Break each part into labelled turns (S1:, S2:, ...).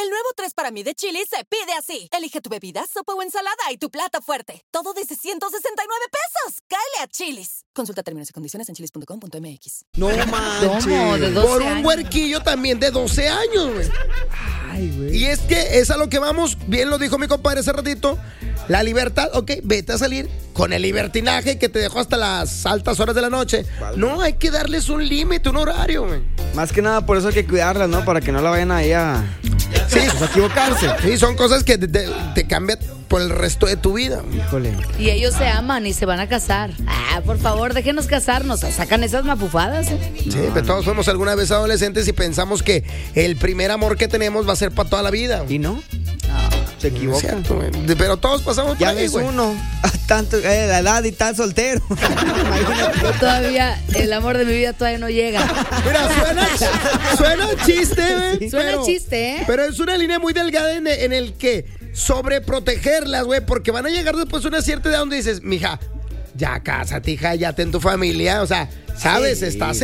S1: El nuevo 3 para mí de Chili's se pide así. Elige tu bebida, sopa o ensalada y tu plato fuerte. Todo desde 169 pesos. ¡Cáele a Chili's! Consulta términos y condiciones en chili's.com.mx.
S2: No manches.
S3: ¿Cómo? ¿De 12
S2: Por un
S3: años?
S2: huerquillo también de 12 años, güey.
S3: Ay, güey.
S2: Y es que es a lo que vamos, bien lo dijo mi compadre hace ratito, la libertad, ok, vete a salir con el libertinaje que te dejó hasta las altas horas de la noche.
S4: Vale.
S2: No, hay que darles un límite, un horario, güey.
S4: Más que nada por eso hay que cuidarlas, ¿no? Para que no la vayan ahí a equivocarse.
S2: Sí, son cosas que te cambian por el resto de tu vida.
S4: Híjole.
S3: Y ellos se aman y se van a casar. Ah, por favor, déjenos casarnos. Sacan esas mafufadas, ¿eh?
S2: Sí, pero todos fuimos alguna vez adolescentes y pensamos que el primer amor que tenemos va a ser para toda la vida.
S4: ¿Y no? Se
S2: Es
S4: equivocan.
S2: cierto, güey. Pero todos pasamos
S4: Ya
S2: por ahí,
S4: ves
S2: güey.
S4: uno, tanto, la edad y tan soltero. Imagínate.
S3: Yo todavía, el amor de mi vida todavía no llega.
S2: Mira, suena chiste, güey.
S3: Suena
S2: pero-
S3: chiste, ¿eh?
S2: Pero es una línea muy delgada en el que sobreprotegerlas, güey, porque van a llegar después a una cierta edad donde dices, mija, ya cásate, hija, ya ten tu familia. O sea, sabes,
S4: Sí.
S2: estás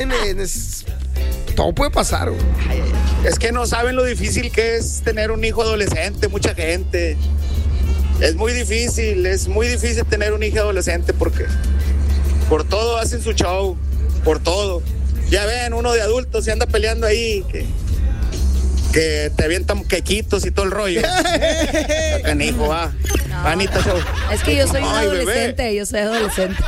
S2: todo puede pasar, güey.
S5: Es que no saben lo difícil que es tener un hijo adolescente, mucha gente. Es muy difícil tener un hijo adolescente porque por todo hacen su show, por todo. Ya ven, uno de adultos se anda peleando ahí, que te avientan quequitos y todo el rollo. Canijo, va. Anita Show.
S3: Es que yo soy un
S5: Ay,
S3: adolescente, yo soy adolescente.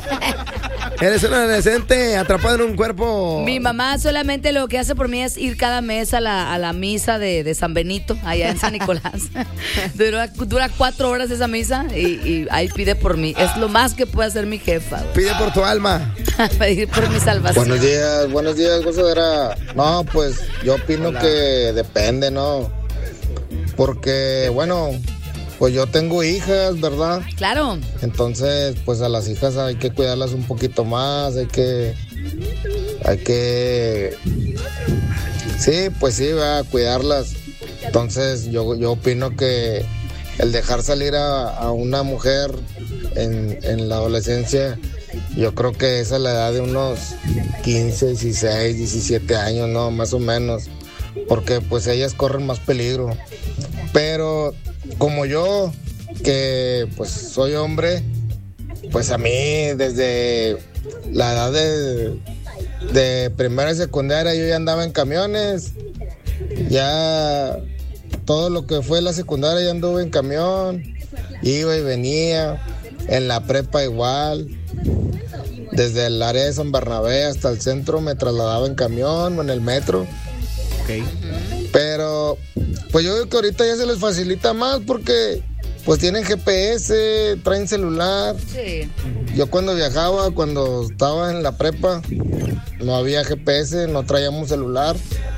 S2: Eres un adolescente atrapado en un cuerpo.
S3: Mi mamá solamente lo que hace por mí es ir cada mes a la misa de San Benito, allá en San Nicolás. Dura 4 horas esa misa y ahí pide por mí. Es lo más que puede hacer mi jefa, güey.
S2: Pide por tu alma.
S3: Pedir por mi salvación.
S6: Buenos días, gozadera. No, pues yo opino que depende, ¿no? Porque, bueno, pues yo tengo hijas, ¿verdad?
S3: Claro.
S6: Entonces, pues a las hijas hay que cuidarlas un poquito más, hay que, sí, pues sí, va a cuidarlas. Entonces, yo opino que el dejar salir a una mujer en la adolescencia, yo creo que esa es la edad de unos 15, 16, 17 años, ¿no? Más o menos. Porque pues ellas corren más peligro. Pero como yo, que pues soy hombre, pues a mí desde la edad de primaria y secundaria yo ya andaba en camiones. Ya todo lo que fue la secundaria ya anduve en camión. Iba y venía. En la prepa igual. Desde el área de San Bernabé hasta el centro me trasladaba en camión o en el metro.
S4: Ok.
S6: Pero pues yo digo que ahorita ya se les facilita más porque pues tienen GPS, traen celular.
S3: Sí.
S6: Yo cuando viajaba, cuando estaba en la prepa, no había GPS, no traíamos celular.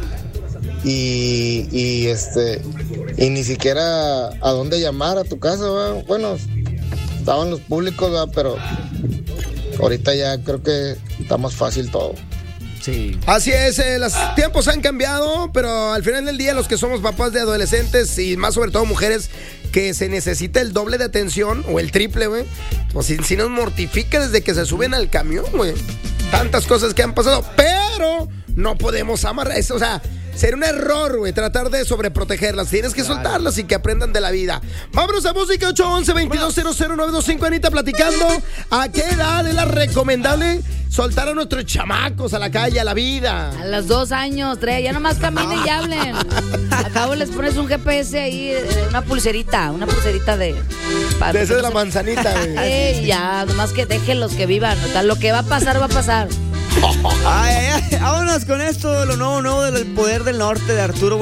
S6: Y ni siquiera a dónde llamar a tu casa, ¿va? Bueno, estaban los públicos, ¿va? Pero ahorita ya creo que está más fácil todo.
S4: Sí.
S2: Así es, los tiempos han cambiado, pero al final del día los que somos papás de adolescentes y más sobre todo mujeres que se necesita el doble de atención o el triple, güey, pues si nos mortifica desde que se suben al camión, güey. Tantas cosas que han pasado, pero no podemos amarrar eso, o sea, sería un error, güey, tratar de sobreprotegerlas. Tienes que soltarlas y que aprendan de la vida. Vámonos a música 811-2200-925. Anita, platicando a qué edad es la recomendable soltar a nuestros chamacos a la calle, a la vida.
S3: A los 2 años, 3, ya nomás caminen y hablen. Al cabo les pones un GPS ahí, una pulserita de...
S2: De esa de la manzanita, güey.
S3: Ya, nomás que déjenlos que vivan. O sea, lo que va a pasar, va a pasar.
S4: Ay, vámonos con esto, lo nuevo del Poder del Norte de Arturo